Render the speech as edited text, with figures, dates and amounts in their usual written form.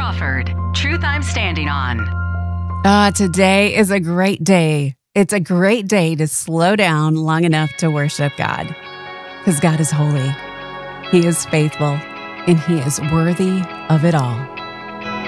offered. Truth I'm standing on. Today is a great day. It's a great day to slow down long enough to worship God. Because God is holy. He is faithful. And He is worthy of it all.